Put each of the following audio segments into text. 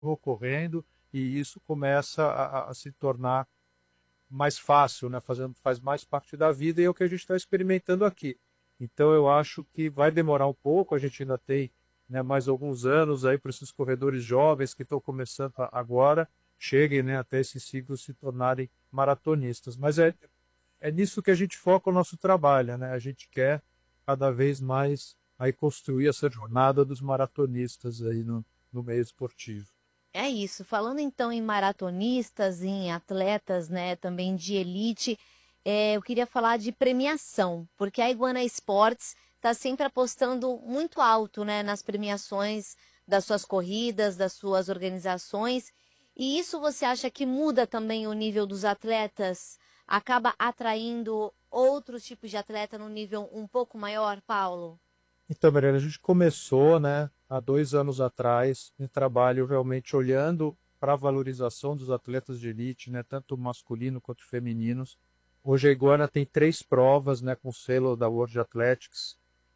ocorrendo e isso começa a se tornar mais fácil, né? Faz mais parte da vida e é o que a gente está experimentando aqui. Então eu acho que vai demorar um pouco, a gente ainda tem, né, mais alguns anos aí para esses corredores jovens que estão começando agora, cheguem, né, até esses ciclos se tornarem maratonistas. Mas é nisso que a gente foca o nosso trabalho, né? A gente quer cada vez mais aí construir essa jornada dos maratonistas aí no meio esportivo. É isso. Falando então em maratonistas, em atletas, né, também de elite, eu queria falar de premiação, porque a Iguana Esportes está sempre apostando muito alto, né, nas premiações das suas corridas, das suas organizações. E isso você acha que muda também o nível dos atletas? Acaba atraindo outros tipos de atleta no nível um pouco maior, Paulo? Então, Mariana, a gente começou, né, há 2 anos atrás, um trabalho realmente olhando para a valorização dos atletas de elite, né, tanto masculino quanto femininos. Hoje a Iguana tem 3 provas, né, com selo da World Athletics,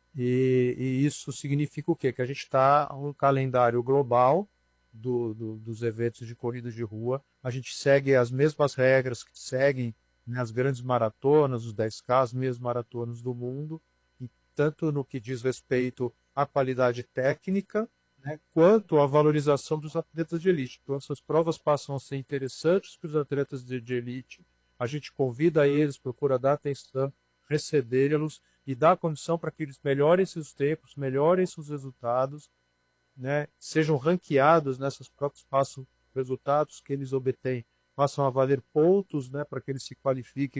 e isso significa o quê? Que a gente está um calendário global dos eventos de corridas de rua. A gente segue as mesmas regras que seguem, né, as grandes maratonas, os 10K, as mesmas maratonas do mundo, e tanto no que diz respeito à qualidade técnica, né, quanto à valorização dos atletas de elite. Então, essas provas passam a ser interessantes para os atletas de elite. A gente convida eles, procura dar atenção, recebê-los e dar condição para que eles melhorem seus tempos, melhorem seus resultados, né, sejam ranqueados nessas provas, façam resultados que eles obtêm, façam a valer pontos, né, para que eles se qualifiquem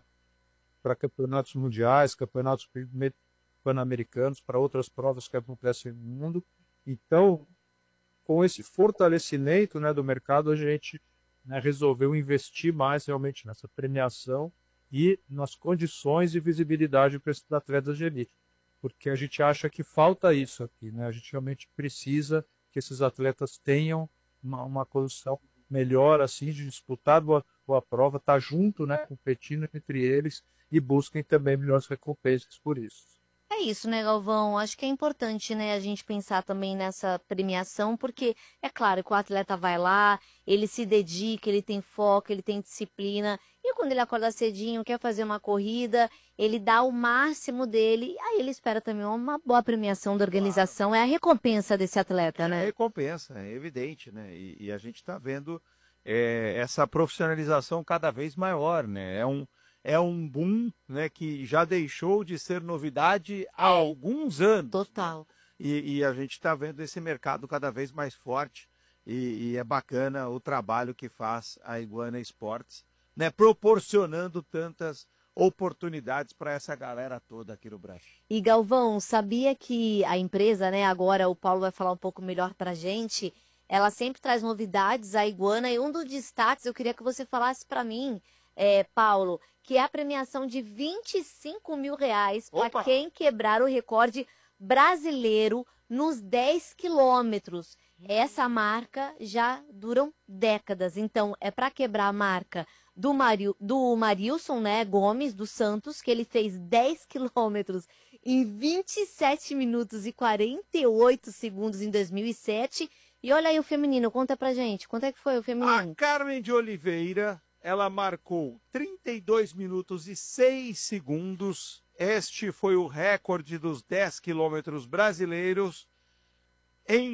para campeonatos mundiais, campeonatos pan-americanos, para outras provas que acontecem no mundo. Então, com esse fortalecimento, né, do mercado, a gente, né, resolveu investir mais realmente nessa premiação e nas condições de visibilidade para esses atletas de elite, porque a gente acha que falta isso aqui, né? A gente realmente precisa que esses atletas tenham uma condição melhor assim de disputar boa prova, estar junto, né, competindo entre eles e busquem também melhores recompensas por isso. É isso, né, Galvão? Acho que é importante, né, a gente pensar também nessa premiação, porque é claro que o atleta vai lá, ele se dedica, ele tem foco, ele tem disciplina, e quando ele acorda cedinho, quer fazer uma corrida, ele dá o máximo dele, e aí ele espera também uma boa premiação da Claro. organização, é a recompensa desse atleta, É né? recompensa, é evidente, né? E a gente está vendo essa profissionalização cada vez maior, né? É um boom, né, que já deixou de ser novidade há É, alguns anos, né? total. E a gente está vendo esse mercado cada vez mais forte e é bacana o trabalho que faz a Iguana Esportes, né? Proporcionando tantas oportunidades para essa galera toda aqui no Brasil. E Galvão, sabia que a empresa, né, agora o Paulo vai falar um pouco melhor pra gente, ela sempre traz novidades, a Iguana, e um dos destaques eu queria que você falasse pra mim, Paulo, que é a premiação de R$ 25.000 para Opa! quem quebrar o recorde brasileiro nos 10 quilômetros. Essa marca já duram décadas, então é para quebrar a marca do Marilson, né, Gomes, dos Santos, que ele fez 10 quilômetros em 27 minutos e 48 segundos em 2007. E olha aí o feminino, conta pra gente, quanto é que foi o A feminino? Carmen de Oliveira, ela marcou 32 minutos e 6 segundos. Este foi o recorde dos 10 quilômetros brasileiros em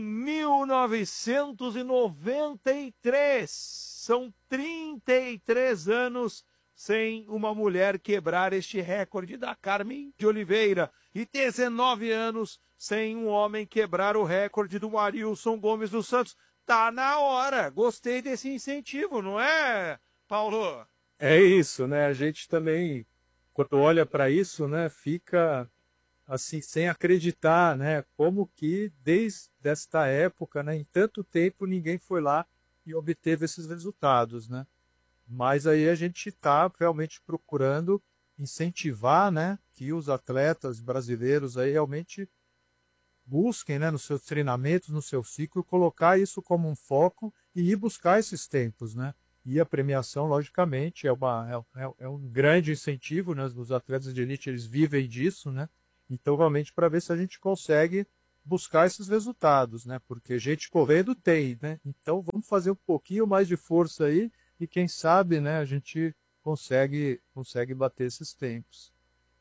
1993. São 33 anos sem uma mulher quebrar este recorde da Carmen de Oliveira e 19 anos sem um homem quebrar o recorde do Marilson Gomes dos Santos. Tá na hora. Gostei desse incentivo, não é, Paulo? É isso, né? A gente também, quando olha para isso, né, fica assim sem acreditar, né, como que desde esta época, né, em tanto tempo ninguém foi lá e obteve esses resultados, né? Mas aí a gente está realmente procurando incentivar, né, que os atletas brasileiros aí realmente busquem, né, nos seus treinamentos, no seu ciclo, colocar isso como um foco e ir buscar esses tempos, né? E a premiação, logicamente, é um grande incentivo, né? Os atletas de elite, eles vivem disso, né? Então, realmente, para ver se a gente consegue buscar esses resultados, né? Porque gente correndo tem, né? Então vamos fazer um pouquinho mais de força aí e quem sabe, né, a gente consegue bater esses tempos.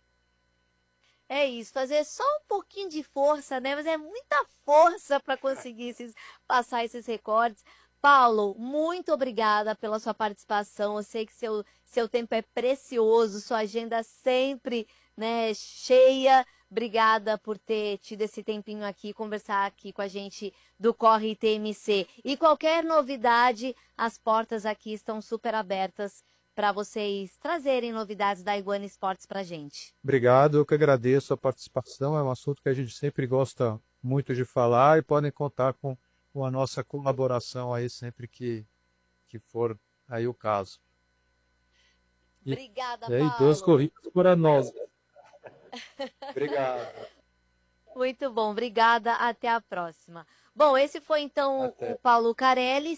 É isso, fazer só um pouquinho de força, né? Mas é muita força para conseguir passar esses recordes. Paulo, muito obrigada pela sua participação. Eu sei que seu tempo é precioso, sua agenda sempre, né, cheia. Obrigada por ter tido esse tempinho aqui, conversar aqui com a gente do Corre TMC. E qualquer novidade, as portas aqui estão super abertas para vocês trazerem novidades da Iguana Esportes para a gente. Obrigado, eu que agradeço a participação. É um assunto que a gente sempre gosta muito de falar e podem contar com a nossa colaboração aí sempre que for aí o caso. Obrigada, e aí, Paulo. 2 corridas para nós. Obrigado. Muito bom, obrigada. Até a próxima. Bom, esse foi então o Paulo Carelli,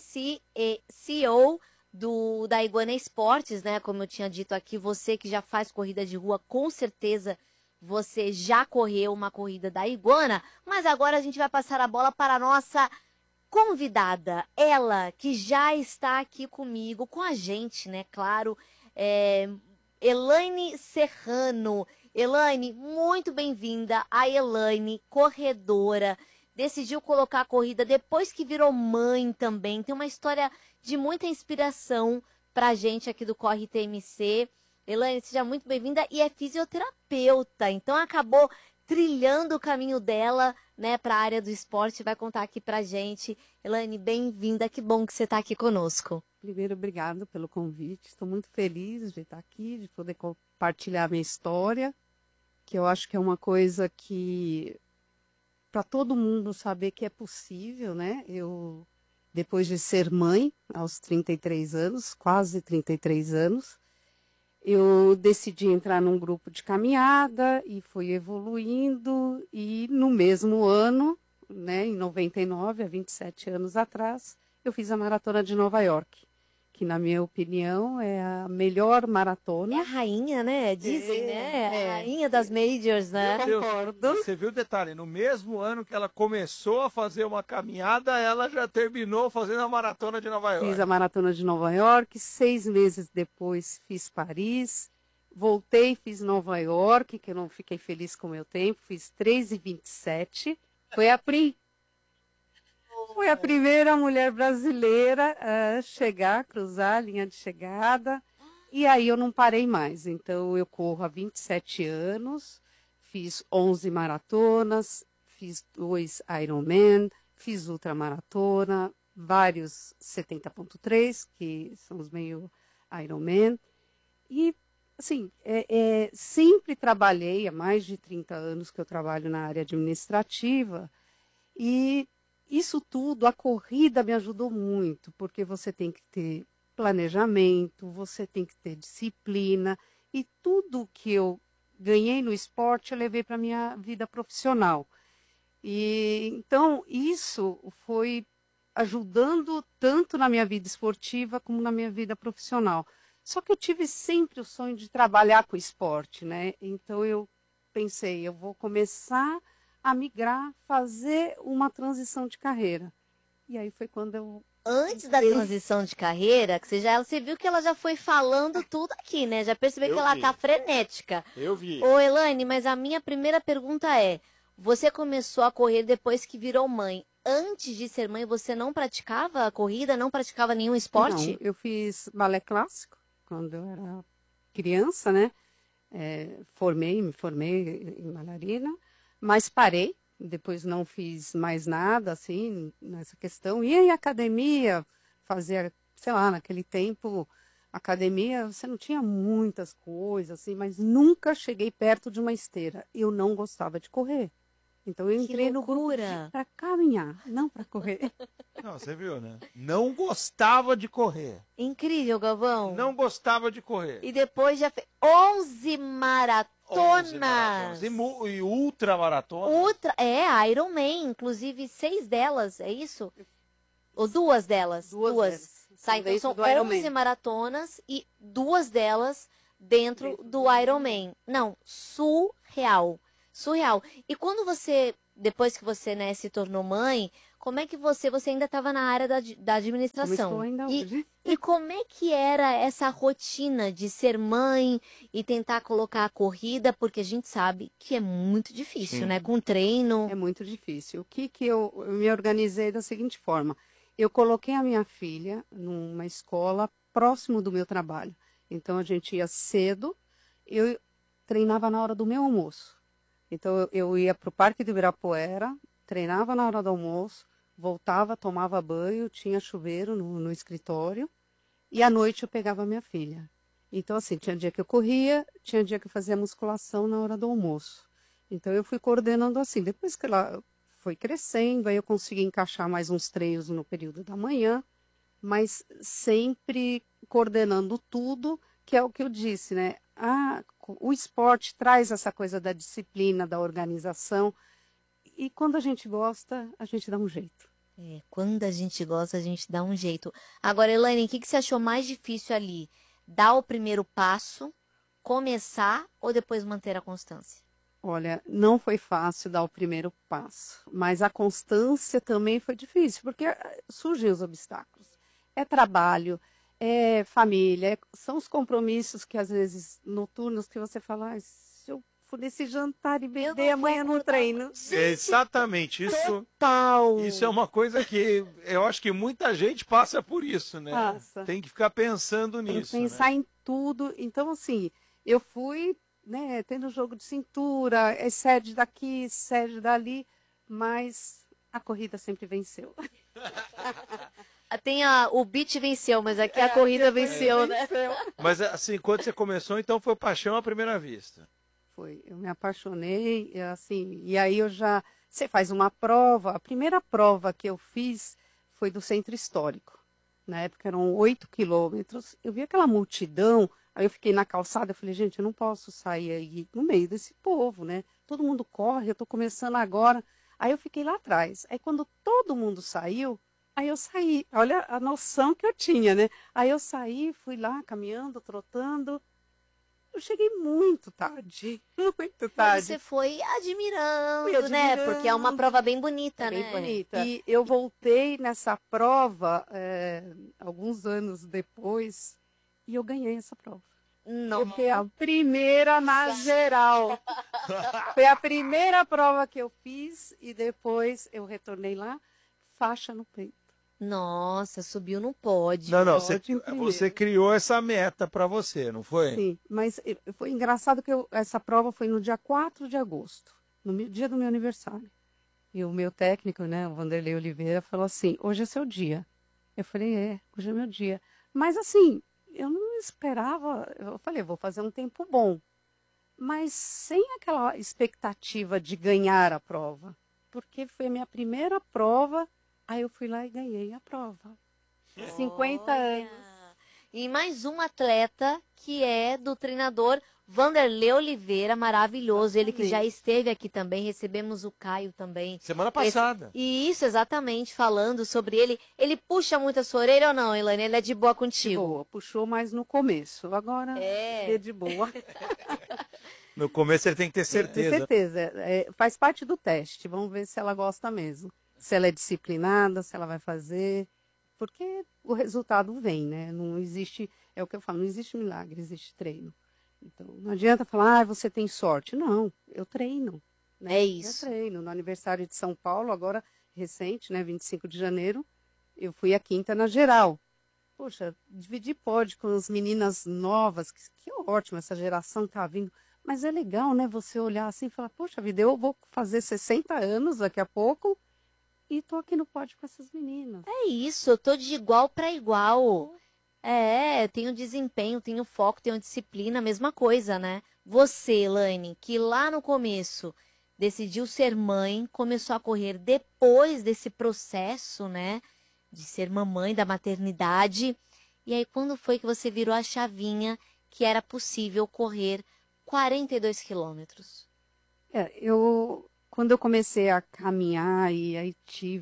CEO da Iguana Esportes, né? Como eu tinha dito aqui, você que já faz corrida de rua, com certeza você já correu uma corrida da Iguana, mas agora a gente vai passar a bola para a nossa convidada, ela que já está aqui comigo, com a gente, né? Claro, Elaine Serrano. Elaine, muito bem-vinda. A Elaine, corredora, decidiu colocar a corrida depois que virou mãe também. Tem uma história de muita inspiração pra gente aqui do Corre TMC. Elaine, seja muito bem-vinda e é fisioterapeuta, então acabou trilhando o caminho dela, né, para a área do esporte, vai contar aqui pra gente. Elaine, bem-vinda, que bom que você está aqui conosco. Primeiro, obrigado pelo convite, estou muito feliz de estar aqui, de poder compartilhar a minha história, que eu acho que é uma coisa que, para todo mundo saber que é possível, né, depois de ser mãe, aos 33 anos, quase 33 anos, eu decidi entrar num grupo de caminhada e fui evoluindo e no mesmo ano, né, em 99, há 27 anos atrás, eu fiz a Maratona de Nova York, que na minha opinião é a melhor maratona. É a rainha, né? Dizem, né? A rainha das majors, né? Concordo. Você viu o detalhe? No mesmo ano que ela começou a fazer uma caminhada, ela já terminou fazendo a maratona de Nova York. Fiz a Maratona de Nova York, 6 meses depois fiz Paris, voltei, fiz Nova York, que eu não fiquei feliz com o meu tempo, fiz 3:27. Fui a primeira mulher brasileira a chegar, cruzar a linha de chegada, e aí eu não parei mais. Então eu corro há 27 anos, fiz 11 maratonas, fiz 2 Ironman, fiz ultramaratona, vários 70.3, que são os meio Ironman. E, assim, sempre trabalhei, há mais de 30 anos que eu trabalho na área administrativa, e isso tudo, a corrida me ajudou muito, porque você tem que ter planejamento, você tem que ter disciplina, e tudo que eu ganhei no esporte eu levei para a minha vida profissional. E então isso foi ajudando tanto na minha vida esportiva como na minha vida profissional. Só que eu tive sempre o sonho de trabalhar com esporte, né? Então eu pensei, eu vou começar a migrar, fazer uma transição de carreira. E aí foi quando eu... Antes da transição de carreira, que você viu que ela já foi falando tudo aqui, né? Já percebeu que ela tá frenética. Eu vi. Ô, Elaine, mas a minha primeira pergunta é, você começou a correr depois que virou mãe. Antes de ser mãe, você não praticava a corrida, não praticava nenhum esporte? Não, eu fiz balé clássico quando eu era criança, né? Me formei em bailarina, mas parei, depois não fiz mais nada, assim, nessa questão. Ia em academia, fazia, sei lá, naquele tempo, academia, você não tinha muitas coisas, assim, mas nunca cheguei perto de uma esteira. Eu não gostava de correr. Então eu entrei no grupo para caminhar, não para correr. Não, você viu, né? Não gostava de correr. Incrível, Galvão. Não gostava de correr. E depois já fez 11 maratonas. E ultramaratona. Ironman, inclusive 6 delas, é isso? Ou 2 delas? Duas. Tá, então são do Ironman. 11 maratonas e 2 delas dentro do Ironman. Não, surreal. Surreal. E quando você depois que você, né, se tornou mãe, como é que você ainda estava na área da administração? Como estou ainda hoje. E como é que era essa rotina de ser mãe e tentar colocar a corrida? Porque a gente sabe que é muito difícil, Sim. né? Com treino. É muito difícil. O que eu me organizei da seguinte forma: eu coloquei a minha filha numa escola próximo do meu trabalho. Então a gente ia cedo, eu treinava na hora do meu almoço. Então eu ia para o Parque do Ibirapuera, treinava na hora do almoço, voltava, tomava banho, tinha chuveiro no escritório e à noite eu pegava a minha filha. Então assim, tinha dia que eu corria, tinha dia que eu fazia musculação na hora do almoço. Então eu fui coordenando assim. Depois que ela foi crescendo, aí eu consegui encaixar mais uns treinos no período da manhã, mas sempre coordenando tudo, que é o que eu disse, né? O esporte traz essa coisa da disciplina, da organização, e quando a gente gosta, a gente dá um jeito. Quando a gente gosta, a gente dá um jeito. Agora, Elaine, o que você achou mais difícil ali? Dar o primeiro passo, começar ou depois manter a constância? Olha, não foi fácil dar o primeiro passo, mas a constância também foi difícil, porque surgem os obstáculos. É trabalho, é família, são os compromissos que às vezes noturnos que você fala, se eu for nesse jantar e beber amanhã no treino. Exatamente, Tal. isso é uma coisa que eu acho que muita gente passa por isso, né? Passa. Tem que ficar pensando Tem que nisso, pensar né? em tudo. Então, assim, eu fui, né, tendo jogo de cintura, cede daqui, cede dali, mas a corrida sempre venceu. Tem o beat venceu, mas aqui a corrida venceu, né? Mas assim, quando você começou, então foi paixão à primeira vista. Foi, eu me apaixonei, assim, e aí você faz uma prova, a primeira prova que eu fiz foi do Centro Histórico. Na época eram 8 quilômetros, eu vi aquela multidão, aí eu fiquei na calçada, eu falei, gente, eu não posso sair aí no meio desse povo, né? Todo mundo corre, eu tô começando agora. Aí eu fiquei lá atrás. Aí quando todo mundo saiu, aí eu saí. Olha a noção que eu tinha, né? Aí eu saí, fui lá caminhando, trotando. Eu cheguei muito tarde, muito Mas tarde. você foi admirando, Fui né? Porque é uma admirando. prova bem bonita, Bem né? bonita. E eu voltei nessa prova alguns anos depois e eu ganhei essa prova. Eu fui a primeira na geral. Foi a primeira prova que eu fiz e depois eu retornei lá, faixa no peito. Nossa, subiu no pódio. Não, Pódio em primeiro. você criou essa meta para você, não foi? Sim, mas foi engraçado que essa prova foi no dia 4 de agosto, dia do meu aniversário. E o meu técnico, né, o Vanderlei Oliveira, falou assim, hoje é seu dia. Eu falei, hoje é meu dia. Mas assim, eu não esperava, eu falei, vou fazer um tempo bom. Mas sem aquela expectativa de ganhar a prova. Porque foi a minha primeira prova, aí eu fui lá e ganhei a prova. 50 Olha. anos. E mais um atleta que é do treinador Vanderlei Oliveira, maravilhoso. Ele que já esteve aqui também, recebemos o Caio também. Semana passada. E isso, exatamente, falando sobre ele. Ele puxa muito a sua orelha ou não, Elaine? Ele é de boa De contigo? boa, puxou mais no começo. Agora é de boa. No começo ele tem que ter certeza. Com certeza. Faz parte do teste. Vamos ver se ela gosta mesmo. Se ela é disciplinada, se ela vai fazer. Porque o resultado vem, né? Não existe, é o que eu falo, não existe milagre, existe treino. Então, não adianta falar, você tem sorte. Não, eu treino. Né? É isso. Eu treino. No aniversário de São Paulo, agora recente, né? 25 de janeiro, eu fui a quinta na geral. Poxa, dividir pódio com as meninas novas, que ótimo, essa geração que tá vindo. Mas é legal, né? Você olhar assim e falar, poxa vida, eu vou fazer 60 anos daqui a pouco e tô aqui no pódio com essas meninas. É isso, eu tô de igual para igual. Tenho desempenho, tenho foco, tenho disciplina, mesma coisa, né? Você, Elaine, que lá no começo decidiu ser mãe, começou a correr depois desse processo, né? De ser mamãe, da maternidade. E aí, quando foi que você virou a chavinha que era possível correr 42 quilômetros? Quando eu comecei a caminhar e aí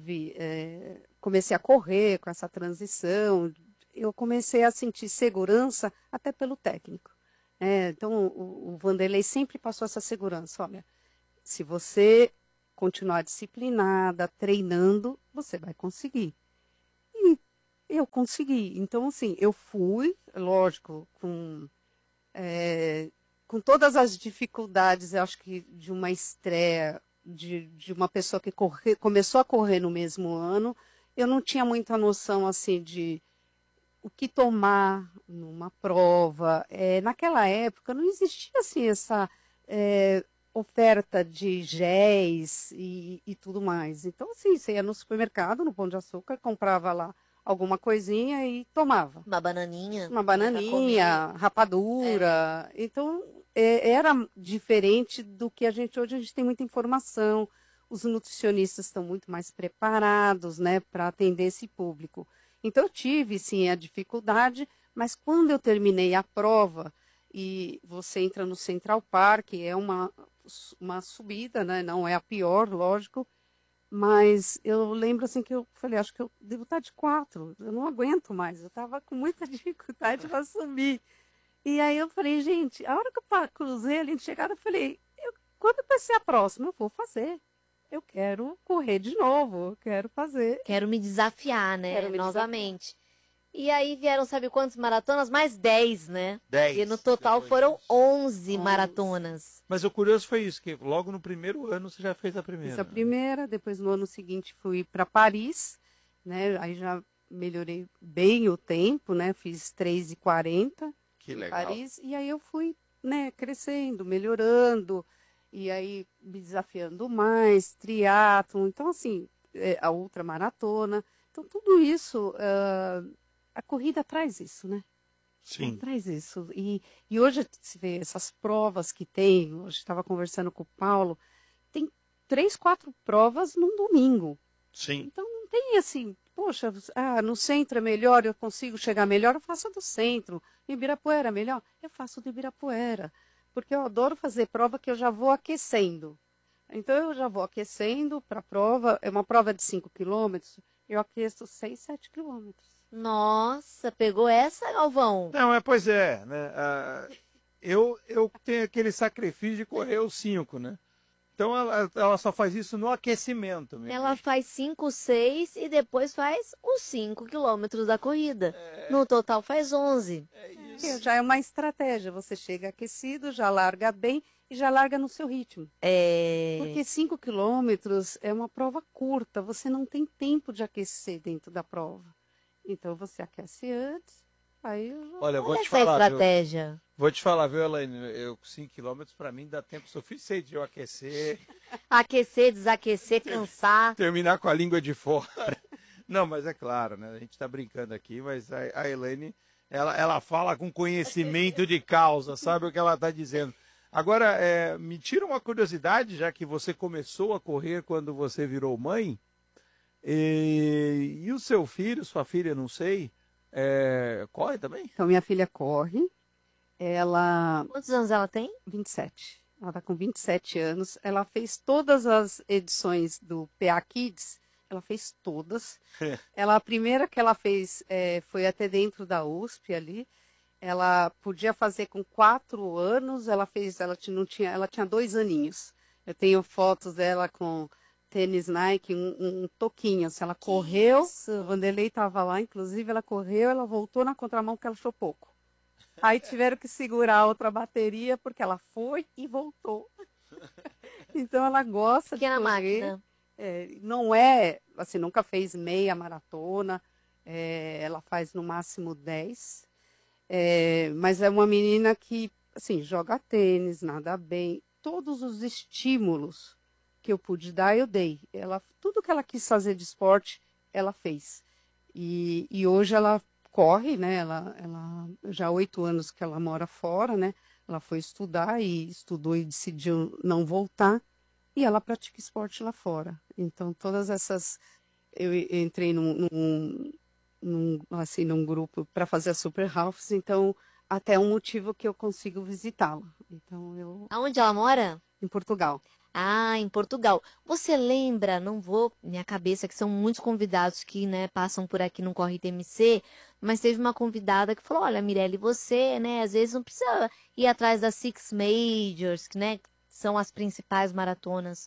comecei a correr com essa transição, eu comecei a sentir segurança até pelo técnico. Então, o Vanderlei sempre passou essa segurança. Olha, se você continuar disciplinada, treinando, você vai conseguir. E eu consegui. Então, assim, eu fui, lógico, com todas as dificuldades, eu acho que de uma estreia, de uma pessoa que começou a correr no mesmo ano, eu não tinha muita noção, assim, de o que tomar numa prova. Naquela época não existia assim essa oferta de géis e tudo mais. Então, assim, você ia no supermercado, no Pão de Açúcar, comprava lá alguma coisinha e tomava. Uma bananinha. Uma pra bananinha, comer. rapadura. Então, era diferente do que hoje a gente tem muita informação. Os nutricionistas estão muito mais preparados, né, para atender esse público. Então, eu tive, sim, a dificuldade, mas quando eu terminei a prova, e você entra no Central Park, é uma subida, né? Não é a pior, lógico, mas eu lembro assim que eu falei, acho que eu devo estar de 4, eu não aguento mais, eu estava com muita dificuldade para subir. E aí eu falei, gente, a hora que eu cruzei ali de chegada, eu falei, quando vai ser a próxima, eu vou fazer. Eu quero correr de novo, eu quero fazer. Quero me desafiar, né? Quero me Novamente. E aí vieram, sabe quantas maratonas? Mais 10, né? 10. E no total foram 11 11. maratonas. Mas o curioso foi isso, que logo no primeiro ano você já fez a primeira. Fiz a primeira, depois no ano seguinte fui para Paris, né? Aí já melhorei bem o tempo, né? Fiz 3:40 Que em legal. Paris, e aí eu fui, né, crescendo, melhorando, e aí me desafiando mais, triatlon, então assim, a ultramaratona. Então tudo isso, a corrida traz isso, né? Sim. Traz isso. E hoje se vê essas provas que tem, hoje estava conversando com o Paulo, tem 3, 4 provas num domingo. Sim. Então não tem assim, poxa, no centro é melhor, eu consigo chegar melhor, eu faço do centro. Em Ibirapuera é melhor? Eu faço do Ibirapuera. Porque eu adoro fazer prova que eu já vou aquecendo. Então eu já vou aquecendo para a prova, é uma prova de 5 quilômetros, eu aqueço 6, 7 quilômetros. Nossa, pegou essa, Galvão? Não, pois é, né? Eu tenho aquele sacrifício de correr os 5, né? Então ela só faz isso no aquecimento mesmo. Ela faz 5, 6 e depois faz os 5 quilômetros da corrida. No total faz 11. Já é uma estratégia, você chega aquecido, já larga bem e já larga no seu ritmo. Porque 5 quilômetros é uma prova curta, você não tem tempo de aquecer dentro da prova. Então você aquece antes, aí... Olha, eu vou te Essa falar, estratégia. Vou te falar, viu, Elaine? 5 quilômetros para mim dá tempo suficiente de eu aquecer, Aquecer, desaquecer, cansar. terminar com a língua de fora. Não, mas é claro, né? A gente está brincando aqui, mas a Elaine, ela fala com conhecimento de causa, sabe o que ela está dizendo. Agora, me tira uma curiosidade, já que você começou a correr quando você virou mãe, e o seu filho, sua filha, não sei, corre também? Então minha filha corre, ela... Quantos anos ela tem? 27. Ela está com 27 anos. Ela fez todas as edições do PA Kids. Ela fez todas. A primeira que ela fez foi até dentro da USP ali. Ela podia fazer com 4 anos. Ela tinha 2 aninhos. Eu tenho fotos dela com tênis Nike, um toquinho. Assim, ela correu. O Vanderlei estava lá, inclusive. Ela correu, ela voltou na contramão porque ela achou pouco. Aí tiveram que segurar a outra bateria, porque ela foi e voltou. Então ela gosta de Pequena correr. máquina. Não é, assim, nunca fez meia maratona. Ela faz no máximo 10. Mas é uma menina que, assim, joga tênis, nada bem. Todos os estímulos que eu pude dar, eu dei. Tudo que ela quis fazer de esporte, ela fez. E hoje ela corre, né? Ela já há 8 anos que ela mora fora, né? Ela foi estudar e estudou e decidiu não voltar. E ela pratica esporte lá fora. Então, todas essas... Eu entrei num grupo para fazer a Super Halves, então, até um motivo que eu consigo visitá-la. Então, Aonde ela mora? em Portugal. Ah, em Portugal. Você lembra, não vou, minha cabeça, que são muitos convidados que, né, passam por aqui no Corre TMC, mas teve uma convidada que falou, olha, Mirelle, você, né, às vezes não precisa ir atrás das Six Majors, que, né, são as principais maratonas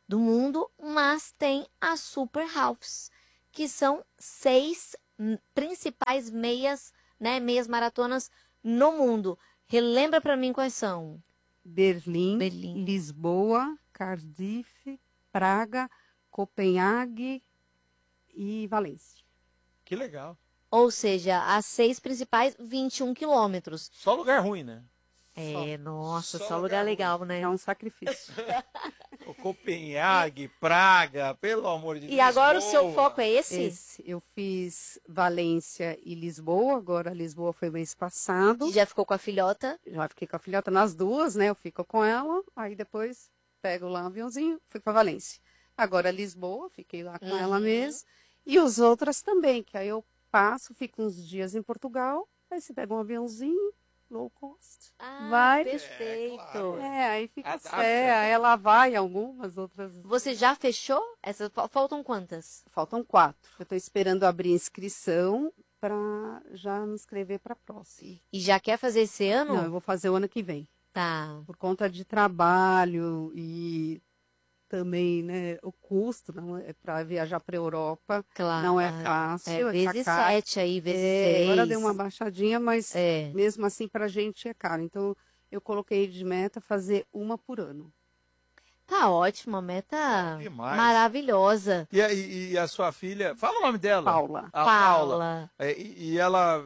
do mundo, mas tem a Super Halves, que são 6 principais meias, né, meias maratonas no mundo. Relembra para mim quais são. Berlim, Berlim. Lisboa, Cardiff, Praga, Copenhague e Valência. Que legal. Ou seja, as 6 principais, 21 quilômetros. Só lugar ruim, né? É, nossa, Só só lugar lugar legal, né? É um sacrifício. O Copenhague, Praga, pelo amor de Deus. E agora o seu Lisboa. foco é esse? Eu fiz Valência e Lisboa, agora Lisboa foi mês passado. E já ficou com a filhota? Já fiquei com a filhota nas duas, né? Eu fico com ela, aí depois pego lá um aviãozinho, fui para Valência. Agora Lisboa, fiquei lá com ela mesmo. E os outras também, que aí eu passo, fico uns dias em Portugal, aí você pega um aviãozinho, low cost. Ah, Vai. perfeito. claro. Aí fica Adapta. aí ela vai, algumas outras. Você já fechou? Essas faltam quantas? Faltam 4. Eu estou esperando abrir inscrição para já me inscrever para a próxima. E já quer fazer esse ano? Não, eu vou fazer o ano que vem. Tá. Por conta de trabalho e também, né, o custo para viajar para a Europa Claro. não é fácil. É vezes caro. 7 aí, vezes 6. Agora deu uma baixadinha, mas É. mesmo assim para a gente é caro. Então eu coloquei de meta fazer uma por ano. Tá ótimo, a meta Demais. maravilhosa. E a sua filha, fala o nome dela. Paula. A Paula. E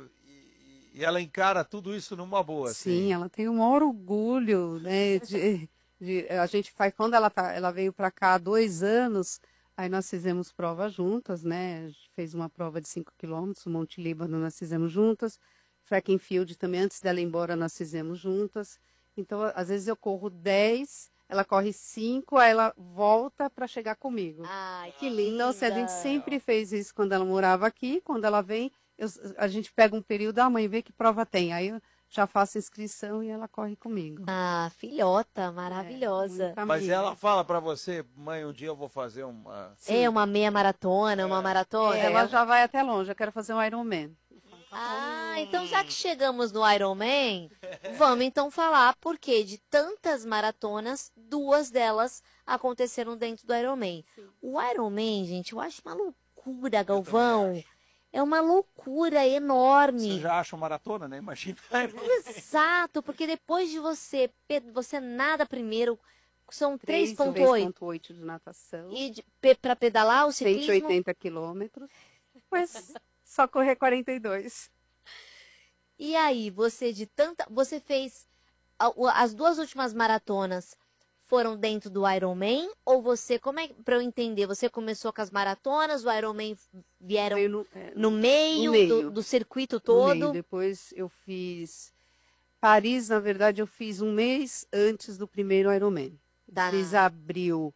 ela encara tudo isso numa boa. Sim, assim. ela tem o maior orgulho, né? A gente faz, quando ela veio para cá há 2 anos, aí nós fizemos prova juntas, né? A gente fez uma prova de 5 quilômetros, o Monte Líbano nós fizemos juntas, Track and Field também, antes dela ir embora, nós fizemos juntas. Então, às vezes eu corro 10, ela corre 5, aí ela volta para chegar comigo. Ai, que linda. Então, assim, a gente sempre fez isso quando ela morava aqui, quando ela vem, a gente pega um período, a mãe vê que prova tem, aí eu já faço inscrição e ela corre comigo. Ah, filhota, maravilhosa. Muita Mas amiga. ela fala pra você, mãe, um dia eu vou fazer uma... É uma meia maratona, uma maratona. Ela já vai até longe, eu quero fazer um Ironman. Ah, então já que chegamos no Ironman, vamos então falar porque de tantas maratonas, 2 delas aconteceram dentro do Ironman. O Ironman, gente, eu acho uma loucura, Galvão. É uma loucura enorme. Você já acha uma maratona, né? Imagina. Exato, porque depois de você nada primeiro, são 3,8. 3,8 de natação, E para pedalar o ciclismo, 180 quilômetros, mas só correr 42. e aí, você fez as 2 últimas maratonas foram dentro do Ironman ou como é para eu entender, você começou com as maratonas, o Ironman vieram Veio no meio, meio. do circuito no todo? meio. Depois eu fiz Paris, na verdade eu fiz um mês antes do primeiro Ironman. Tá. Fiz abril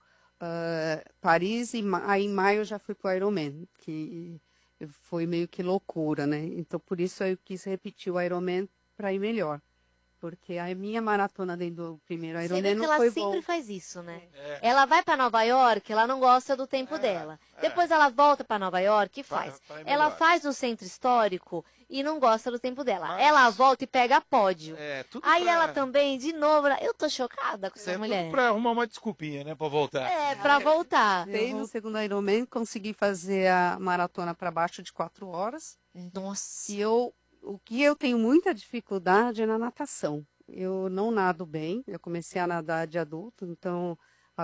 Paris e aí em maio eu já fui pro Ironman, que foi meio que loucura, né? Então por isso eu quis repetir o Ironman para ir melhor. Porque a minha maratona dentro do primeiro Você Ironman vê que não ela foi sempre bom. faz isso, né? É. Ela vai para Nova York, ela não gosta do tempo dela. Depois ela volta para Nova York e faz. Pra ir Ela melhor. faz no centro histórico e não gosta do tempo dela. Mas- Ela volta e pega pódio. É, tudo Aí pra... ela também, de novo, eu tô chocada com É essa tudo mulher. pra arrumar uma desculpinha, né? Pra voltar. É, pra voltar. Fez no segundo Ironman, consegui fazer a maratona para baixo de 4 horas. Nossa. E o que eu tenho muita dificuldade é na natação. Eu não nado bem, eu comecei a nadar de adulto, então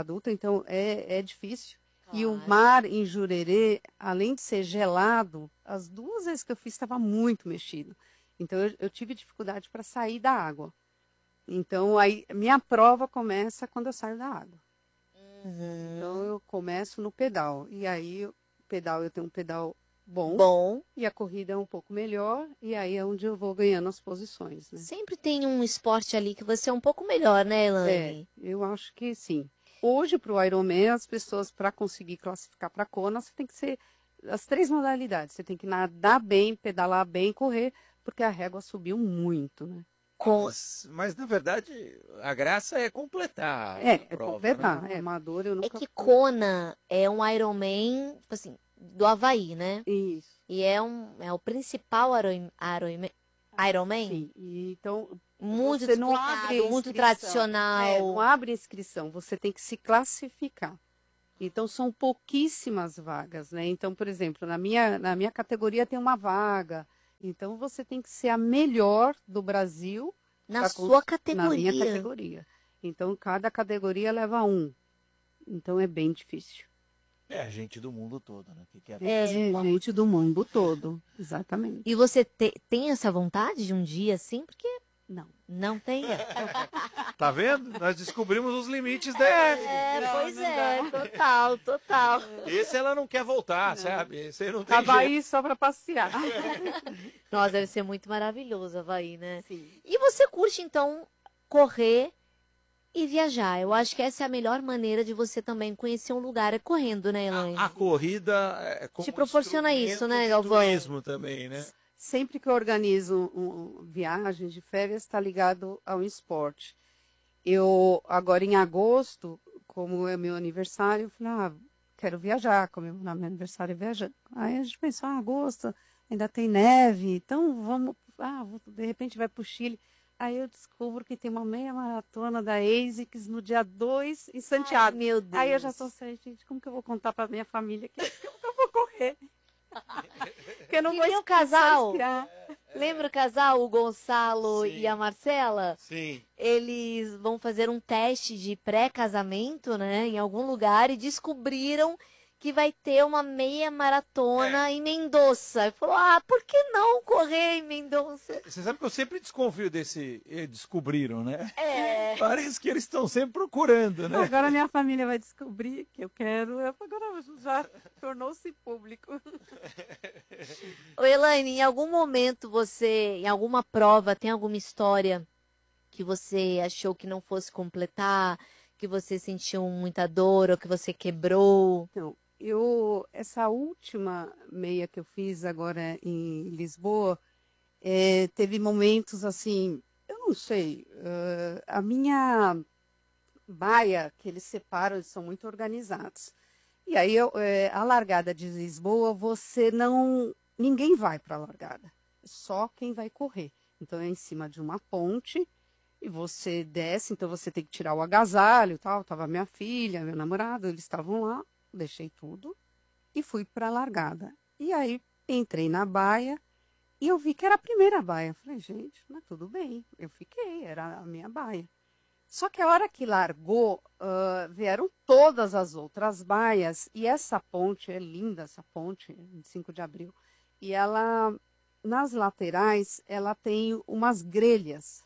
é difícil. E o Claro. mar em Jurerê, além de ser gelado, as 2 vezes que eu fiz estava muito mexido. Então eu tive dificuldade para sair da água. Então aí minha prova começa quando eu saio da água. Uhum. Então eu começo no pedal. E aí o pedal, eu tenho um pedal bom. Bom, E a corrida é um pouco melhor, e aí é onde eu vou ganhando as posições, né? sempre tem um esporte ali que você é um pouco melhor, né, Elaine? Eu acho que sim. Hoje, para o Ironman, as pessoas, para conseguir classificar para a Kona, você tem que ser as 3 modalidades. Você tem que nadar bem, pedalar bem, correr, porque a régua subiu muito, né? Mas, na verdade, a graça é completar a É prova, completar. né? É amador, eu É nunca... que Kona é um Ironman, tipo assim, do Havaí, né? Isso, E é o principal Ironman. sim. E, então, Muito você não disputado, abre muito inscrição. tradicional. Não abre inscrição, você tem que se classificar. Então, são pouquíssimas vagas, né? Então, por exemplo, na minha categoria tem uma vaga. Então, você tem que ser a melhor do Brasil. Na sua Na minha categoria. categoria. Então, cada categoria leva um. Então, é bem difícil. É gente do mundo todo, né? Que quer... Gente do mundo todo, exatamente. E você tem essa vontade de um dia assim? Porque Não. não tem. Tá vendo? Nós descobrimos os limites dela. Pois é, total, total. Esse ela não quer voltar, sabe? Esse não tem Havaí jeito. só para passear. Nossa, deve ser muito maravilhoso, Havaí, né? Sim. E você curte, então, correr e viajar? Eu acho que essa é a melhor maneira de você também conhecer um lugar, é correndo, né, Elaine? A corrida é como Te proporciona isso, né, instrumento de Galvão? turismo também, né? Sempre que eu organizo viagens de férias, está ligado ao esporte. Eu, agora em agosto, como é meu aniversário, eu falei, quero viajar, comemorar meu aniversário viajando. Aí a gente pensou, agosto, ainda tem neve, então vamos, de repente vai para o Chile. Aí eu descubro que tem uma meia maratona da ASICS no dia 2 em Santiago. Ai, meu Deus. Aí eu já sou assim, gente, como que eu vou contar para minha família que eu vou correr? Porque eu não E vou meu casal? esquiar. Lembra o casal, o Gonçalo Sim. e a Marcela? Sim. Eles vão fazer um teste de pré-casamento, né, em algum lugar e descobriram que vai ter uma meia maratona em Mendoza. E falou, por que não correr em Mendoza? Você sabe que eu sempre desconfio desse... Descobriram, né? É. Parece que eles estão sempre procurando, né? Agora minha família vai descobrir que eu quero. Agora já tornou-se público. Ô, Elaine, em algum momento você, em alguma prova, tem alguma história que você achou que não fosse completar, que você sentiu muita dor ou que você quebrou? Então, essa última meia que eu fiz agora em Lisboa, teve momentos assim, eu não sei, a minha baia, que eles separam, eles são muito organizados. E aí, a largada de Lisboa, ninguém vai para a largada, só quem vai correr. Então, é em cima de uma ponte, e você desce, então você tem que tirar o agasalho e tal. Tava minha filha, meu namorado, eles estavam lá, deixei tudo e fui para a largada. E aí, entrei na baia e eu vi que era a primeira baia. Falei, gente, mas tudo bem, eu fiquei, era a minha baia. Só que a hora que largou, vieram todas as outras baias, e essa ponte, é linda essa ponte, 25 de abril, e ela, nas laterais, ela tem umas grelhas,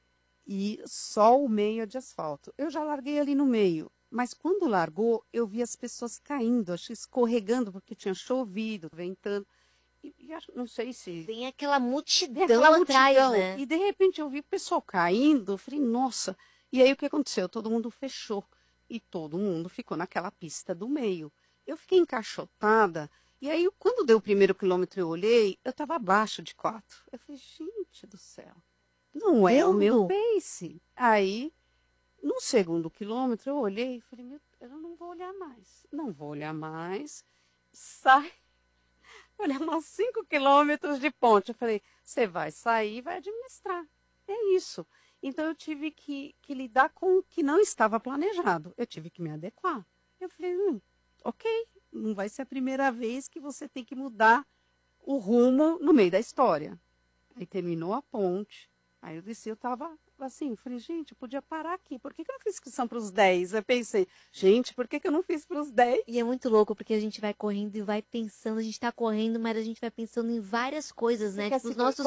e só o meio é de asfalto. Eu já larguei ali no meio, mas quando largou, eu vi as pessoas caindo, acho, escorregando, porque tinha chovido, ventando, e não sei se... Tem aquela multidão Aquela atrás, multidão. né? E de repente eu vi o pessoal caindo, eu falei, nossa. E aí o que aconteceu? Todo mundo fechou e todo mundo ficou naquela pista do meio. Eu fiquei encaixotada, e aí quando deu o primeiro quilômetro eu olhei, eu estava abaixo de 4. Eu falei, gente do céu, não é o meu pace. Aí, no segundo quilômetro eu olhei e falei, eu não vou olhar mais. Não vou olhar mais. Sai. Olha, umas 5 quilômetros de ponte. Eu falei, você vai sair e vai administrar. É isso. Então, eu tive que lidar com o que não estava planejado. Eu tive que me adequar. Eu falei, ok, não vai ser a primeira vez que você tem que mudar o rumo no meio da história. Aí terminou a ponte. Aí eu desci, eu estava assim, eu falei, gente, eu podia parar aqui. Por que eu não fiz inscrição para os 10? Eu pensei, gente, por que eu não fiz para os 10? E é muito louco, porque a gente vai correndo e vai pensando, a gente tá correndo, mas a gente vai pensando em várias coisas, né? Tipo, os nossos,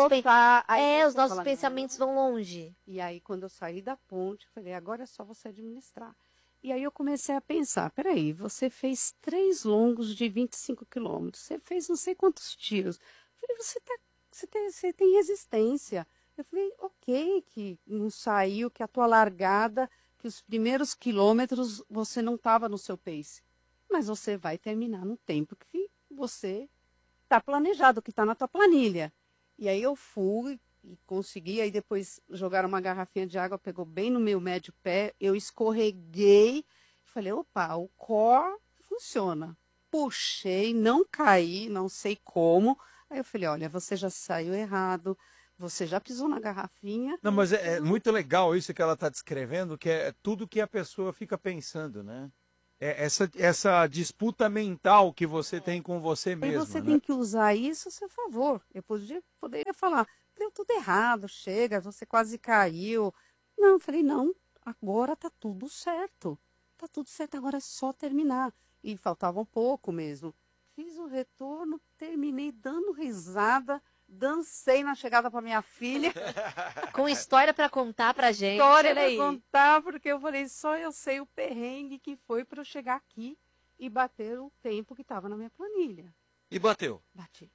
os nossos pensamentos vão longe. E aí, quando eu saí da ponte, eu falei, agora é só você administrar. E aí eu comecei a pensar, peraí, você fez 3 longos de 25 quilômetros, você fez não sei quantos tiros. Eu falei, você tem resistência. Eu falei, ok, que não saiu, que a tua largada, que os primeiros quilômetros você não estava no seu pace. Mas você vai terminar no tempo que você está planejado, que está na tua planilha. E aí eu fui e consegui, aí depois jogaram uma garrafinha de água, pegou bem no meu médio pé, eu escorreguei, falei, opa, o core funciona. Puxei, não caí, não sei como. Aí eu falei, olha, você já saiu errado, você já pisou na garrafinha. Não, mas é muito legal isso que ela está descrevendo, que é tudo que a pessoa fica pensando, né? essa disputa mental que você tem com você E mesma, você né? tem que usar isso a seu favor. Eu poderia falar, deu tudo errado, chega, você quase caiu. Não, eu falei, não, agora tá tudo certo. Tá tudo certo, agora é só terminar. E faltava um pouco mesmo. Fiz o retorno, terminei dando risada, dancei na chegada para minha filha. Com história para contar pra gente. História olha para aí. contar, porque eu falei, só eu sei o perrengue que foi para eu chegar aqui e bater o tempo que estava na minha planilha. E bateu. Bati.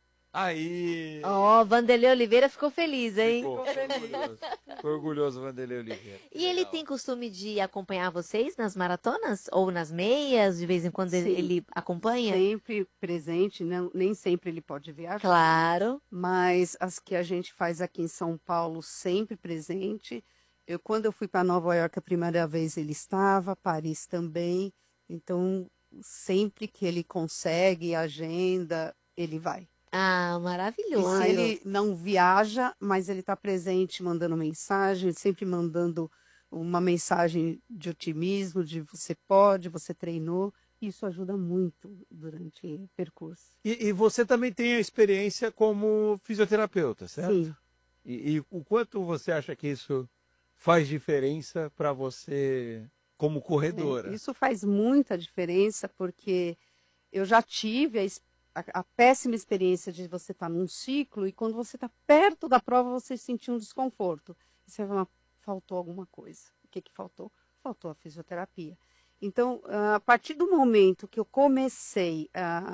Aí. Ó, Vanderlei Oliveira ficou feliz, hein? Ficou orgulhoso. Ficou orgulhoso, Vanderlei Oliveira. E ele tem costume de acompanhar vocês nas maratonas? Ou nas meias? De vez em quando Sim. ele acompanha? Sempre presente, não, nem sempre ele pode viajar. Claro. Mas as que a gente faz aqui em São Paulo, sempre presente. Quando eu fui para Nova York a primeira vez, ele estava, Paris também. Então, sempre que ele consegue, agenda, ele vai. Ah, E maravilhoso. se ele não viaja, mas ele está presente, mandando mensagem, sempre mandando uma mensagem de otimismo, de você pode, você treinou. Isso ajuda muito durante o percurso. E você também tem a experiência como fisioterapeuta, certo? Sim. E o quanto você acha que isso faz diferença para você como corredora? Isso faz muita diferença, porque eu já tive a péssima experiência de você estar num ciclo e quando você está perto da prova você sentir um desconforto. E você vai falar, faltou alguma coisa. O que faltou? Faltou a fisioterapia. Então, a partir do momento que eu comecei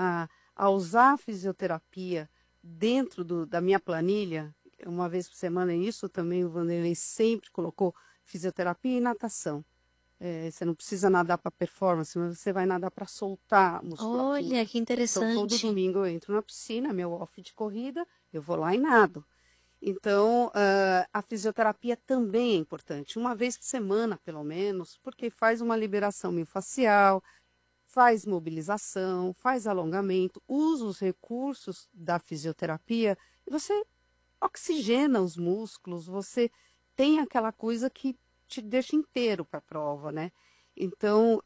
a usar a fisioterapia dentro da minha planilha, uma vez por semana, isso também o Vanderlei sempre colocou fisioterapia e natação. Você não precisa nadar para performance, mas você vai nadar para soltar a musculatura. Olha, que Então, interessante. todo domingo eu entro na piscina, meu off de corrida, eu vou lá e nado. Então, a fisioterapia também é importante, uma vez por semana, pelo menos, porque faz uma liberação miofascial, faz mobilização, faz alongamento, usa os recursos da fisioterapia e você oxigena os músculos, você tem aquela coisa que te deixa inteiro para a prova, né? Então,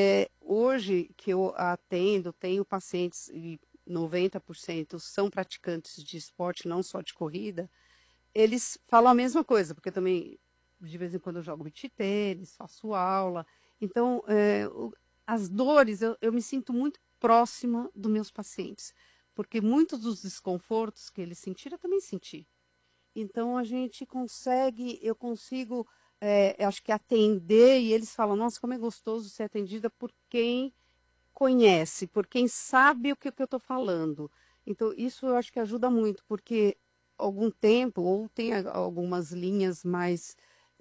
hoje que eu atendo, tenho pacientes, e 90% são praticantes de esporte, não só de corrida, eles falam a mesma coisa, porque também, de vez em quando, eu jogo beach tênis, faço aula. Então, as dores, eu me sinto muito próxima dos meus pacientes, porque muitos dos desconfortos que eles sentiram, eu também senti. Então, eu consigo, acho que atender, e eles falam, nossa, como é gostoso ser atendida por quem conhece, por quem sabe o que eu estou falando. Então, isso eu acho que ajuda muito, porque algum tempo, ou tem algumas linhas mais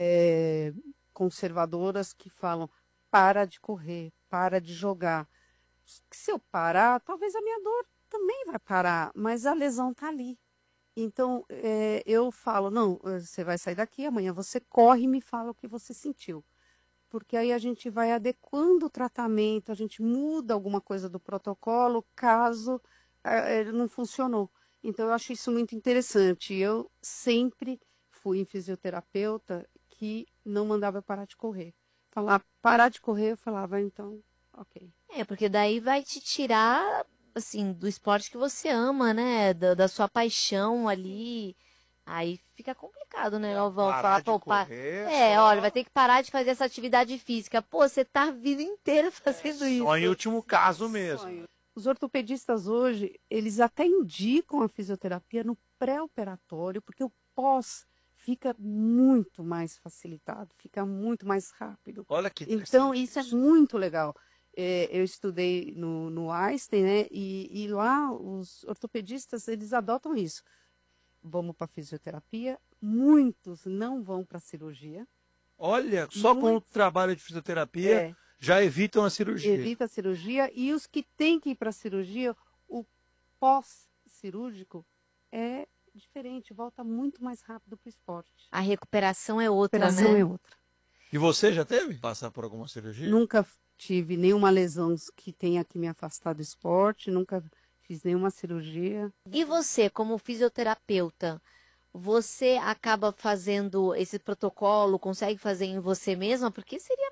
conservadoras que falam, para de correr, para de jogar. Se eu parar, talvez a minha dor também vai parar, mas a lesão está ali. Então, eu falo, não, você vai sair daqui, amanhã você corre e me fala o que você sentiu. Porque aí a gente vai adequando o tratamento, a gente muda alguma coisa do protocolo, caso ele não funcionou. Então, eu acho isso muito interessante. Eu sempre fui em fisioterapeuta que não mandava eu parar de correr. Falar, parar de correr, eu falava, então, ok. Porque daí vai te tirar, assim, do esporte que você ama, né? Da sua paixão ali. Aí fica complicado, né, Galvão? Parar de Opa, correr, olha, vai ter que parar de fazer essa atividade física. Pô, você tá a vida inteira fazendo isso. Só em último caso mesmo. Sonho. Os ortopedistas hoje, eles até indicam a fisioterapia no pré-operatório, porque o pós fica muito mais facilitado, fica muito mais rápido. Olha que Então, isso é muito legal. Eu estudei no Einstein, né? E lá os ortopedistas, eles adotam isso. Vamos para fisioterapia, muitos não vão para cirurgia. Olha, só com o trabalho de fisioterapia já evitam a cirurgia. Evita a cirurgia, e os que têm que ir para a cirurgia, o pós-cirúrgico é diferente, volta muito mais rápido para o esporte. A recuperação é outra, A recuperação né? é outra. E você já teve? Passar por alguma cirurgia? Nunca tive nenhuma lesão que tenha que me afastar do esporte, nunca fiz nenhuma cirurgia. E você, como fisioterapeuta, você acaba fazendo esse protocolo, consegue fazer em você mesma? Porque seria maravilhoso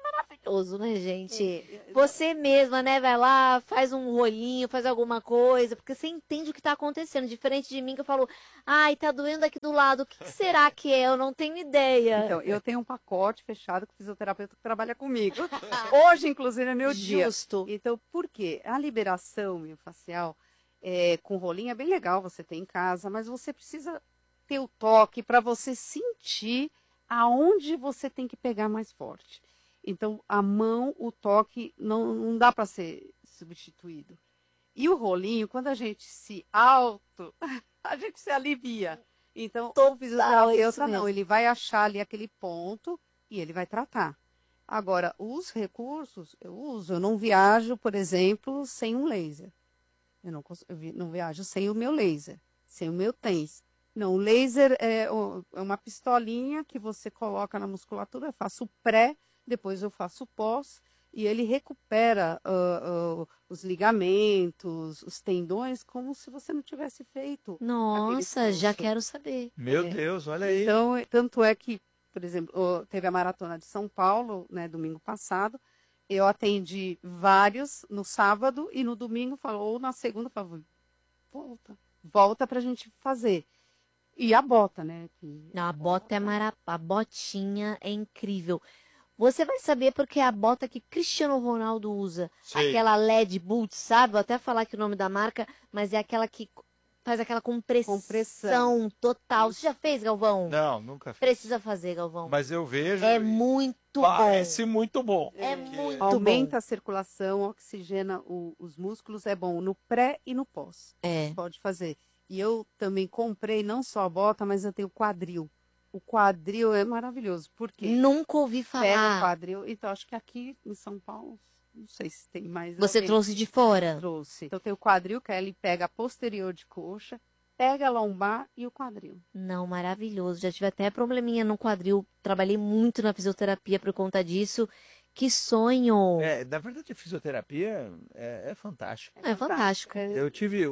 prazeroso, né, gente? Você mesma, né, vai lá, faz um rolinho, faz alguma coisa, porque você entende o que tá acontecendo. Diferente de mim, que eu falo, ai, tá doendo aqui do lado, o que que será que é? Eu não tenho ideia. Então, eu tenho um pacote fechado com o fisioterapeuta que trabalha comigo. Hoje, inclusive, é meu dia. Justo. Então, por quê? A liberação miofascial com rolinho é bem legal você ter em casa, mas você precisa ter o toque para você sentir aonde você tem que pegar mais forte. Então, a mão, o toque, não dá para ser substituído. E o rolinho, quando a gente a gente se alivia. Então, o fisioterapeuta não, ele vai achar ali aquele ponto e ele vai tratar. Agora, os recursos eu uso, eu não viajo, por exemplo, sem um laser. Eu não viajo sem o meu laser, sem o meu TENS. Não, o laser é uma pistolinha que você coloca na musculatura, eu faço o pré, depois eu faço o pós, e ele recupera os ligamentos, os tendões, como se você não tivesse feito. Nossa, já quero saber. Meu Deus, olha aí. Então, tanto é que, por exemplo, teve a Maratona de São Paulo, né, domingo passado, eu atendi vários no sábado e no domingo, ou na segunda, falou, volta pra gente fazer. E a bota, né? Não, a bota a botinha é incrível. Você vai saber porque é a bota que Cristiano Ronaldo usa. Sim. Aquela LED Boots, sabe? Vou até falar aqui o nome da marca, mas é aquela que faz aquela compressão total. Você já fez, Galvão? Não, nunca fiz. Precisa fazer, Galvão. Mas eu vejo. É muito bom. Parece muito bom. É muito Aumenta bom. a circulação, oxigena os músculos, é bom no pré e no pós. É. Pode fazer. E eu também comprei não só a bota, mas eu tenho o quadril. O quadril é maravilhoso. Por quê? Nunca ouvi Pega o falar. quadril. Então, acho que aqui em São Paulo, não sei se tem mais. Você trouxe de fora? Trouxe. Então, tem o quadril, que aí ele pega a posterior de coxa, pega a lombar e o quadril. Não, maravilhoso. Já tive até probleminha no quadril. Trabalhei muito na fisioterapia por conta disso. Que sonho! Na verdade, a fisioterapia é fantástica. É fantástico. Eu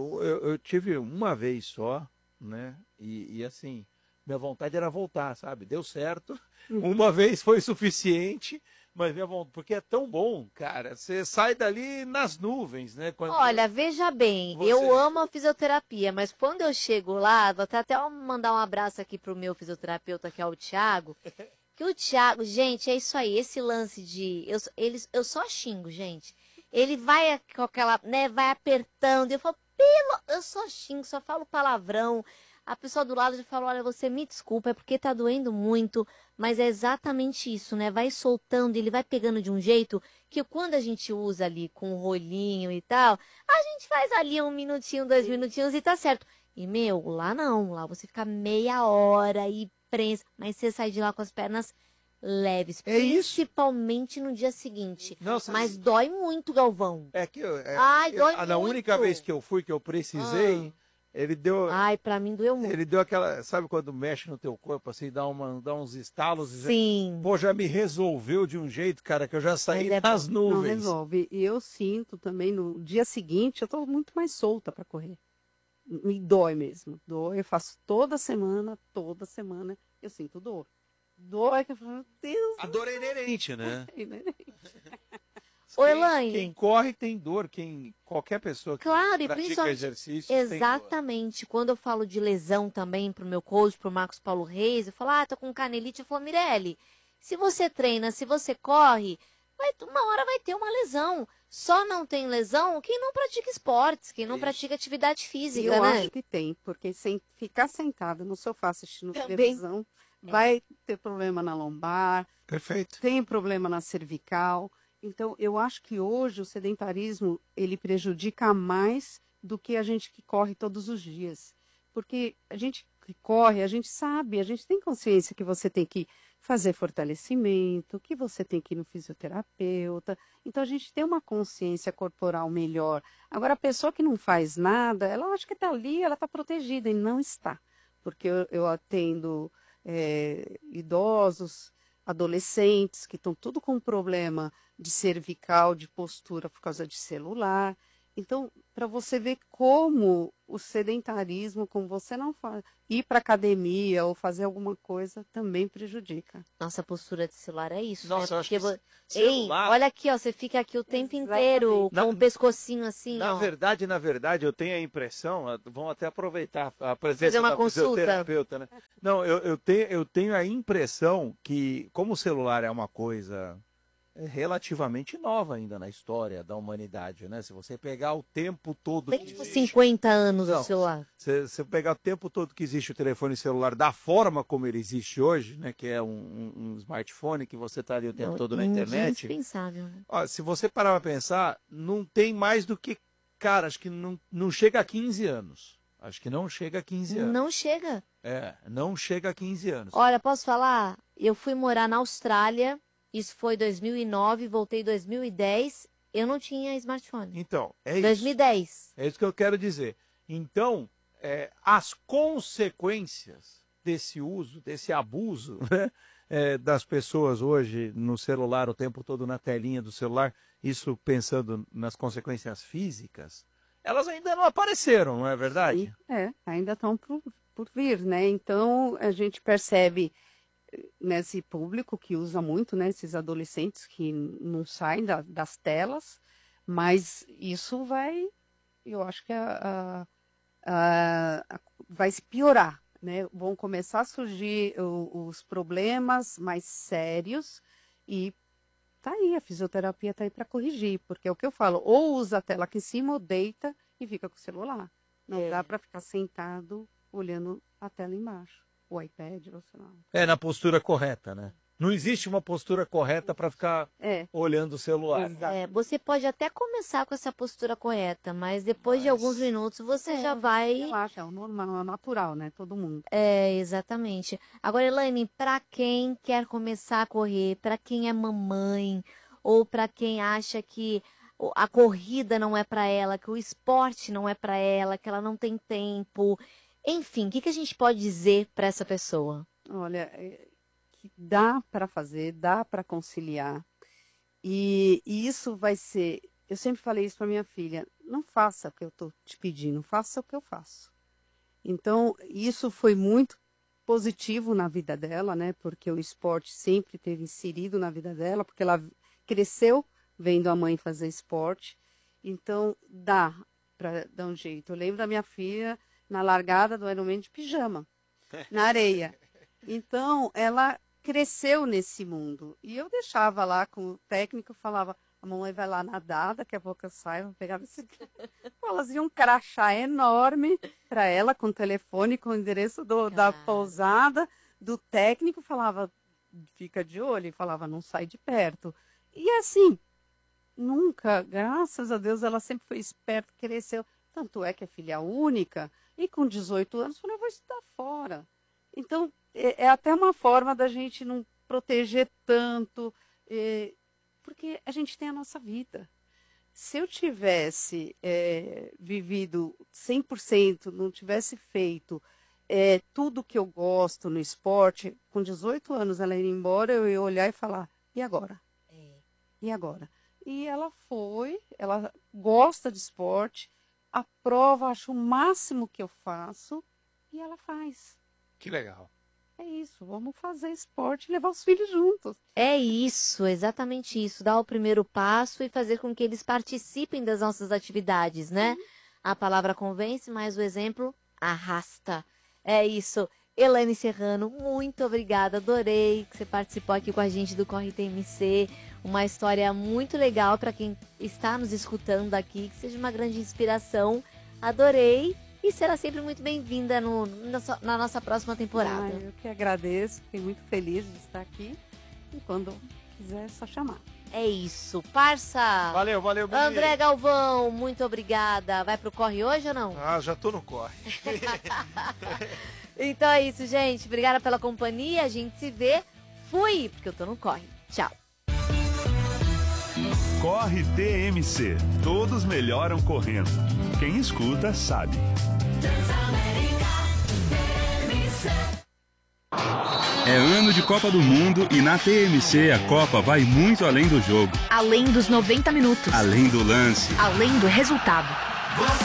tive uma vez só, né? E assim, minha vontade era voltar, sabe? Deu certo. Uma vez foi suficiente, mas minha vontade, porque é tão bom, cara. Você sai dali nas nuvens, né? Olha, veja bem, eu amo a fisioterapia, mas quando eu chego lá, vou até mandar um abraço aqui pro meu fisioterapeuta, que é o Thiago. Que o Thiago, gente, é isso aí, esse lance de. Eu só xingo, gente. Ele vai com aquela, né, vai apertando. Eu falo, eu só xingo, só falo palavrão. A pessoa do lado já fala, olha, você me desculpa, é porque tá doendo muito, mas é exatamente isso, né? Vai soltando, ele vai pegando de um jeito que quando a gente usa ali com o rolinho e tal, a gente faz ali 1 minutinho, 2 minutinhos e tá certo. E, meu, lá não, lá você fica meia hora e prensa, mas você sai de lá com as pernas leves, principalmente no dia seguinte. Nossa, mas dói muito, Galvão. Dói na muito. única vez que eu fui, que eu precisei, ele deu. Ai, pra mim doeu muito. Ele deu aquela, sabe quando mexe no teu corpo, assim, dá uns estalos. Sim. Pô, já me resolveu de um jeito, cara, que eu já saí nas nuvens. Não resolve. E eu sinto também, no dia seguinte, eu tô muito mais solta para correr. Me dói mesmo. Dói, eu faço toda semana, eu sinto dor. Dói, que eu falo, meu Deus. A dor é inerente, né? Ô, Elaine. Quem corre tem dor, qualquer pessoa que pratica exercício exatamente. tem dor. Quando eu falo de lesão também pro meu coach, pro Marcos Paulo Reis, eu falo, tô com canelite. Eu falo, Mirelle, se você treina, se você corre, uma hora vai ter uma lesão. Só não tem lesão quem não pratica esportes, quem não pratica atividade física, eu né? acho que tem, porque sem ficar sentada no sofá assistindo televisão, vai ter problema na lombar. Perfeito. Tem problema na cervical. Então, eu acho que hoje o sedentarismo, ele prejudica mais do que a gente que corre todos os dias. Porque a gente que corre, a gente sabe, a gente tem consciência que você tem que fazer fortalecimento, que você tem que ir no fisioterapeuta. Então, a gente tem uma consciência corporal melhor. Agora, a pessoa que não faz nada, ela acha que está ali, ela está protegida, e não está. Porque eu atendo idosos, adolescentes, que estão tudo com problema de cervical, de postura por causa de celular. Então, para você ver como o sedentarismo, como você não faz, ir para academia ou fazer alguma coisa também prejudica. Nossa postura de celular é isso, Nossa, né? eu acho que Ei, celular... olha aqui, ó, você fica aqui o tempo Exatamente. inteiro com o pescocinho assim, Na ó. verdade, eu tenho a impressão, vão até aproveitar a presença Fazer uma da consulta. fisioterapeuta, né? Não, eu tenho a impressão que, como o celular é uma coisa relativamente nova ainda na história da humanidade, né? Se você pegar o tempo todo Tem que tipo existe, 50 anos Não. o celular. se você pegar o tempo todo que existe o telefone celular da forma como ele existe hoje, né? Que é um smartphone que você está ali o tempo Não, todo na internet. Indispensável. Né? Ó, se você parar para pensar, não tem mais do que, cara, acho que não chega a 15 anos. Acho que não chega a 15 anos. Não chega. Não chega a 15 anos. Olha, posso falar? Eu fui morar na Austrália, isso foi 2009, voltei em 2010, eu não tinha smartphone. Então, é isso. 2010. É isso que eu quero dizer. Então, as consequências desse uso, desse abuso, né, das pessoas hoje no celular, o tempo todo na telinha do celular, isso pensando nas consequências físicas, elas ainda não apareceram, não é verdade? Ainda estão por vir, né? Então, a gente percebe nesse público que usa muito, né? Esses adolescentes que não saem das telas, mas isso vai, eu acho que vai se piorar, né? Vão começar a surgir os problemas mais sérios e tá aí, a fisioterapia tá aí para corrigir, porque é o que eu falo, ou usa a tela aqui em cima ou deita e fica com o celular. Não dá para ficar sentado olhando a tela embaixo, o iPad, ou sei lá. Na postura correta, né? Não existe uma postura correta para ficar olhando o celular. Você pode até começar com essa postura correta, mas depois de alguns minutos você já vai... Relaxa, é o normal, é o natural, né? Todo mundo. Exatamente. Agora, Elaine, para quem quer começar a correr, para quem é mamãe, ou para quem acha que a corrida não é para ela, que o esporte não é para ela, que ela não tem tempo, enfim, o que a gente pode dizer para essa pessoa? Olha, que dá para fazer, dá para conciliar. E isso vai ser... Eu sempre falei isso para minha filha. Não faça o que eu estou te pedindo, faça o que eu faço. Então, isso foi muito positivo na vida dela, né? Porque o esporte sempre teve inserido na vida dela, porque ela cresceu vendo a mãe fazer esporte. Então, dá para dar um jeito. Eu lembro da minha filha na largada do Ironman de pijama, na areia. Então, ela cresceu nesse mundo. E eu deixava lá com o técnico, falava, a mamãe vai lá nadar, daqui a pouco eu saio, vou pegar esse... Elas iam um crachá enorme para ela, com o telefone, com o endereço da pousada, do técnico, falava, fica de olho, e falava, não sai de perto. E assim, nunca, graças a Deus, ela sempre foi esperta, cresceu. Tanto é que é filha única, e com 18 anos, falou, eu vou estudar fora. Então, é até uma forma da gente não proteger tanto, porque a gente tem a nossa vida. Se eu tivesse vivido 100%, não tivesse feito tudo que eu gosto no esporte, com 18 anos ela ia embora, eu ia olhar e falar, e agora? E agora? E ela ela gosta de esporte, aprova, acho o máximo que eu faço, e ela faz. Que legal. É isso, vamos fazer esporte e levar os filhos juntos. É isso, exatamente isso. Dar o primeiro passo e fazer com que eles participem das nossas atividades, né? A palavra convence, mas o exemplo arrasta. É isso. Elaine Serrano, muito obrigada. Adorei que você participou aqui com a gente do Corre TMC. Uma história muito legal para quem está nos escutando aqui, que seja uma grande inspiração. Adorei. E será sempre muito bem-vinda na nossa próxima temporada. Eu que agradeço, fiquei muito feliz de estar aqui. E quando quiser, é só chamar. É isso. Parça! Valeu, Mimi. André Galvão, muito obrigada. Vai pro Corre hoje ou não? Já tô no Corre. Então é isso, gente. Obrigada pela companhia. A gente se vê. Fui, porque eu tô no Corre. Tchau. Corre TMC. Todos melhoram correndo. Quem escuta sabe. Transamérica TMC. É ano de Copa do Mundo e na TMC a Copa vai muito além do jogo. Além dos 90 minutos. Além do lance. Além do resultado.